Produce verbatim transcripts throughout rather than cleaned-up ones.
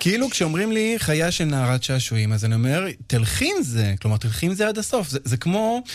כאילו כשאומרים לי חיה של נערת שעשועים, אז אני אומר, תלכי עם זה, כלומר, תלכי עם זה עד הסוף. זה, זה כמו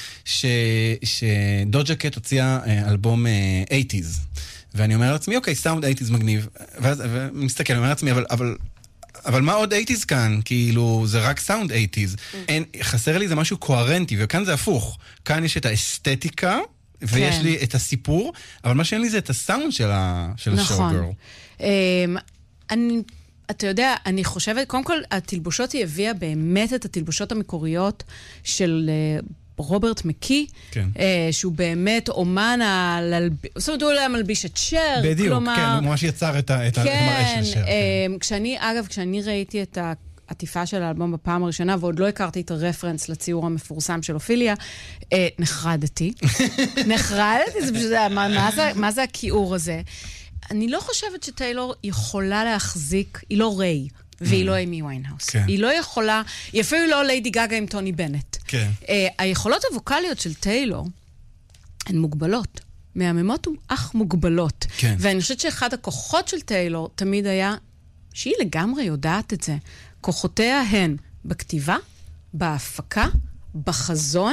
שדוג'ה קט הוציאה אלבום שמונים, ואני אומר לעצמי, אוקיי, סאונד שמונים מגניב, ואז ומסתכל, אני אומר לעצמי, אבל... אבל אבל מה עוד שמונים כאן? כאילו, זה רק סאונד שמונים. אין, חסר לי זה משהו קוהרנטי, וכאן זה הפוך. כאן יש את האסתטיקה, ויש כן. לי את הסיפור, אבל מה שאין לי זה את הסאונד של השואו גרל. נכון. אני... אתה יודע, אני חושבת, קודם כל, התלבושות היא הביאה באמת את התלבושות המקוריות של רוברט מקי, כן. שהוא באמת אומן, זאת אומרת, הוא היה מלביש את שר, בדיוק, כלומר... כן, הוא ממש יצר את המראה של שר. כן, כשאני, אגב, כשאני ראיתי את העטיפה של האלבום בפעם הראשונה, ועוד לא הכרתי את הרפרנס לציור המפורסם של אופיליה, נחרדתי. נחרדתי, זה פשוט, מה זה הכיעור הזה? אני לא חושבת שטיילור יכולה להחזיק, היא לא ריי, והיא לא אימי ויינהאוס. היא לא יכולה, היא אפילו לא ליידי גגה עם טוני בנט. היכולות הווקליות של טיילור הן מוגבלות, מהממות אך מוגבלות. ואני חושבת שאחד הכוחות של טיילור תמיד היה, שהיא לגמרי יודעת את זה. כוחותיה הן בכתיבה, בהפקה, בחזון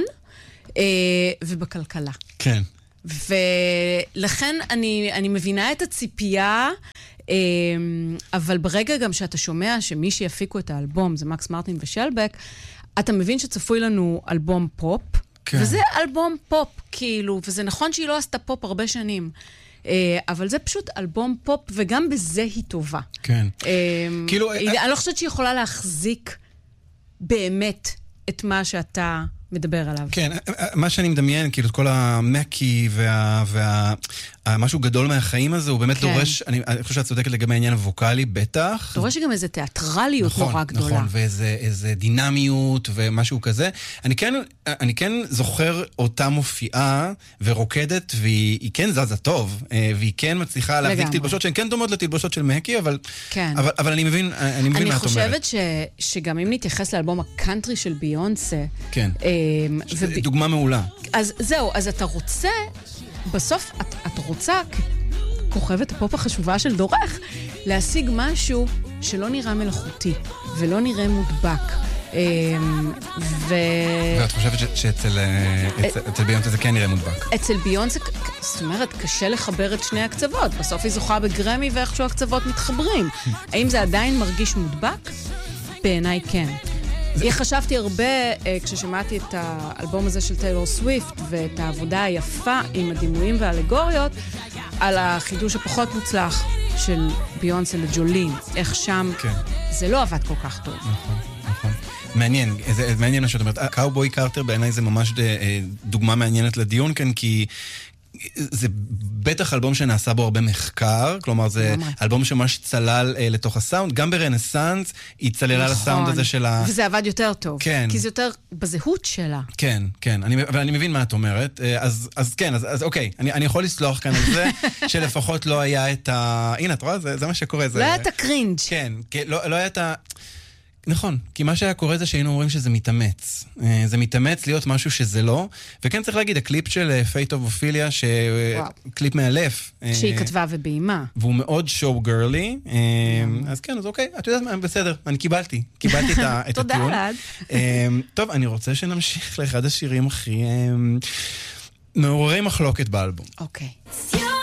ובכלכלה. כן. ולכן אני, אני מבינה את הציפייה, אבל ברגע גם שאתה שומע שמי שיפיקו את האלבום, זה מקס מרטין ושלבק, אתה מבין שצפוי לנו אלבום פופ, כן. וזה אלבום פופ, כאילו, וזה נכון שהיא לא עשתה פופ הרבה שנים, אבל זה פשוט אלבום פופ, וגם בזה היא טובה. כן. כאילו... אני לא חושבת שהיא יכולה להחזיק באמת את מה שאתה... מדבר עליו. כן, מה שאני מדמיין, כאילו, כל המקי וה... וה... משהו גדול מהחיים הזה, הוא באמת דורש, אני חושב שאת צודקת לגבי העניין הווקלי, בטח. דורש גם איזו תיאטרליות נורא גדולה. נכון, ואיזו דינמיות ומשהו כזה. אני כן, אני כן זוכר אותה מופיעה ורוקדת, והיא כן זזה טוב, והיא כן מצליחה להחזיק תלבושות שהן כן דומות לתלבושות של מקי, אבל אבל אני מבין, אני מבין מה את אומרת. אני חושבת שגם אם נתייחס לאלבום הקאנטרי של ביונסה, כן, דוגמה מעולה. אז זהו, אז אתה רוצה... בסוף את, את רוצה, כוכבת הפופ החשובה של דורך, להשיג משהו שלא נראה מלאכותי, ולא נראה מודבק. ו... ואת חושבת שאצל אצל ביונסה זה כן נראה מודבק? אצל ביונסה, זאת אומרת, קשה לחבר את שני הקצוות. בסוף היא זוכה בגרמי ואיכשהו הקצוות מתחברים. האם זה עדיין מרגיש מודבק? בעיניי כן. אני חשבתי הרבה, כששמעתי את האלבום הזה של טיילור סוויפט, ואת העבודה היפה עם הדימויים והאלגוריות, על החידוש הפחות מוצלח של ביונסה לג'ולין. איך שם זה לא עבד כל כך טוב. נכון, נכון. מעניין, זה מעניין מה שאת אומרת. קאובוי קרטר בעיניי זה ממש דוגמה מעניינת לדיון כאן, כי... זה בטח אלבום שנעשה בו הרבה מחקר, כלומר זה אלבום שממש צלל אה, לתוך הסאונד, גם ברנסנס היא צללה נכון. לסאונד הזה של ה... וזה עבד יותר טוב, כן. כי זה יותר בזהות שלה. כן, כן, אני, אבל אני מבין מה את אומרת, אז, אז כן, אז, אז אוקיי, אני, אני יכול לסלוח כאן על זה, שלפחות לא היה את ה... הנה, את רואה? זה, זה מה שקורה. זה... לא היה את הקרינג'. כן, לא, לא היה את ה... נכון, כי מה שהיה קורה זה שהיינו אומרים שזה מתאמץ. זה מתאמץ להיות משהו שזה לא, וכן צריך להגיד, הקליפ של Fate of Ophelia, שקליפ מאלף. שהיא כתבה ובאימה. והוא מאוד שואו גרלי, אז כן, אז אוקיי, את יודעת מה, בסדר, אני קיבלתי, קיבלתי את הטיעון. תודה אלעד. טוב, אני רוצה שנמשיך לאחד השירים הכי מעוררי מחלוקת באלבום. אוקיי.